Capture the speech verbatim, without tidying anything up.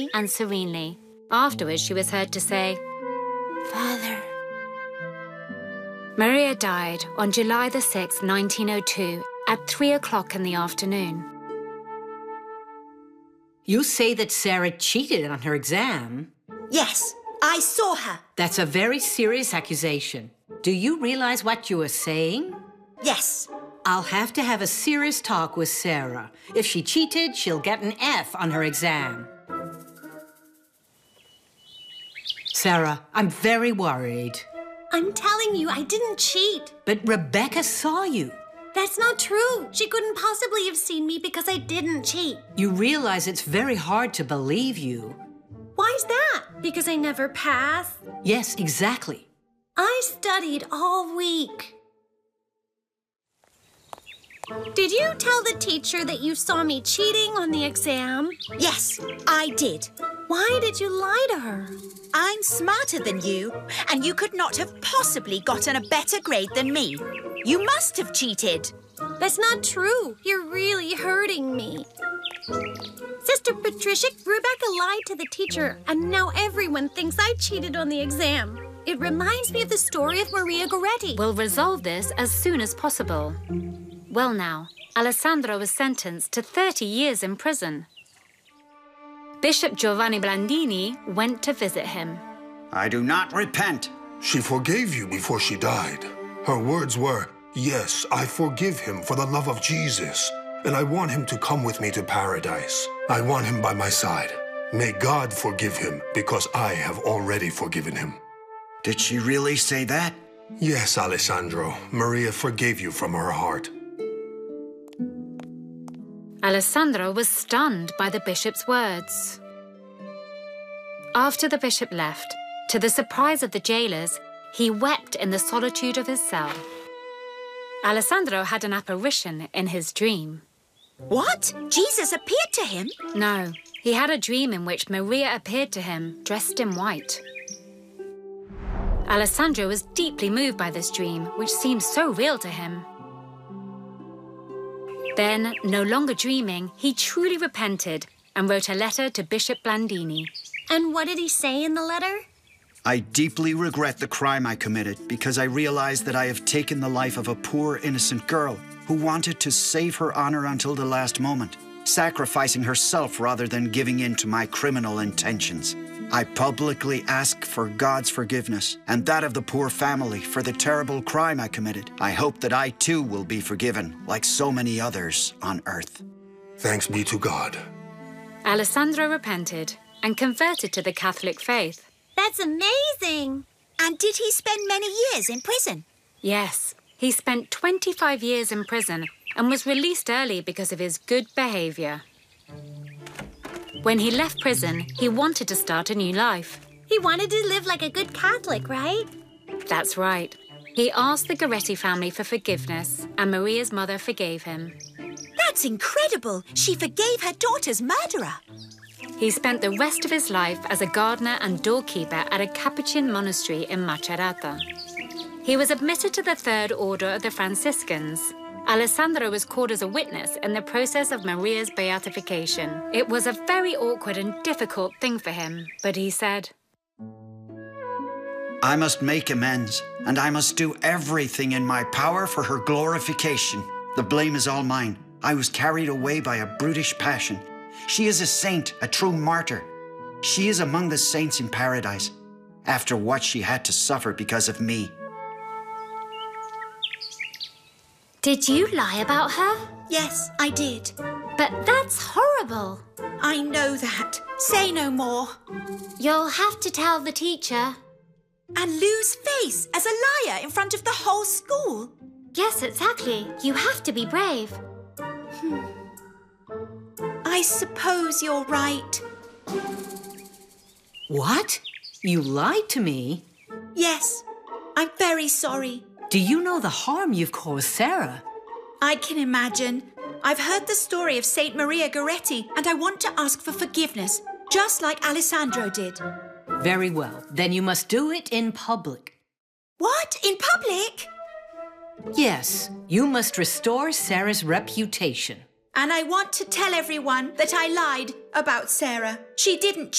and serenely. Afterwards, she was heard to say, "Father." Maria died on July the sixth, nineteen oh two, at three o'clock in the afternoon. You say that Sarah cheated on her exam? Yes, I saw her. That's a very serious accusation. Do you realize what you are saying? Yes. I'll have to have a serious talk with Sarah. If she cheated, she'll get an F on her exam. Sarah, I'm very worried. I'm telling you, I didn't cheat. But Rebecca saw you. That's not true. She couldn't possibly have seen me because I didn't cheat. You realize it's very hard to believe you. Why's that? Because I never pass? Yes, exactly. I studied all week. Did you tell the teacher that you saw me cheating on the exam? Yes, I did. Why did you lie to her? I'm smarter than you, and you could not have possibly gotten a better grade than me. You must have cheated. That's not true. You're really hurting me. Sister Patricia, Rebecca lied to the teacher, and now everyone thinks I cheated on the exam. It reminds me of the story of Maria Goretti. We'll resolve this as soon as possible. Well now, Alessandro was sentenced to thirty years in prison. Bishop Giovanni Blandini went to visit him. I do not repent. She forgave you before she died. Her words were, "Yes, I forgive him for the love of Jesus, and I want him to come with me to paradise. I want him by my side. May God forgive him, because I have already forgiven him." Did she really say that? Yes, Alessandro. Maria forgave you from her heart. Alessandro was stunned by the bishop's words. After the bishop left, to the surprise of the jailers, he wept in the solitude of his cell. Alessandro had an apparition in his dream. What? Jesus appeared to him? No, he had a dream in which Maria appeared to him, dressed in white. Alessandro was deeply moved by this dream, which seemed so real to him. Then, no longer dreaming, he truly repented and wrote a letter to Bishop Blandini. And what did he say in the letter? I deeply regret the crime I committed because I realize that I have taken the life of a poor, innocent girl who wanted to save her honor until the last moment, sacrificing herself rather than giving in to my criminal intentions. I publicly ask for God's forgiveness and that of the poor family for the terrible crime I committed. I hope that I too will be forgiven, like so many others on earth. Thanks be to God. Alessandro repented and converted to the Catholic faith. That's amazing! And did he spend many years in prison? Yes, he spent twenty-five years in prison and was released early because of his good behavior. When he left prison, he wanted to start a new life. He wanted to live like a good Catholic, right? That's right. He asked the Goretti family for forgiveness, and Maria's mother forgave him. That's incredible! She forgave her daughter's murderer. He spent the rest of his life as a gardener and doorkeeper at a Capuchin monastery in Macerata. He was admitted to the Third Order of the Franciscans. Alessandro was called as a witness in the process of Maria's beatification. It was a very awkward and difficult thing for him, but he said, I must make amends, and I must do everything in my power for her glorification. The blame is all mine. I was carried away by a brutish passion. She is a saint, a true martyr. She is among the saints in paradise, after what she had to suffer because of me. Did you lie about her? Yes, I did. But that's horrible. I know that. Say no more. You'll have to tell the teacher. And lose face as a liar in front of the whole school? Yes, exactly. You have to be brave. Hmm. I suppose you're right. What? You lied to me? Yes, I'm very sorry. Do you know the harm you've caused Sarah? I can imagine. I've heard the story of Saint Maria Goretti, and I want to ask for forgiveness, just like Alessandro did. Very well. Then you must do it in public. What? In public? Yes. You must restore Sarah's reputation. And I want to tell everyone that I lied about Sarah. She didn't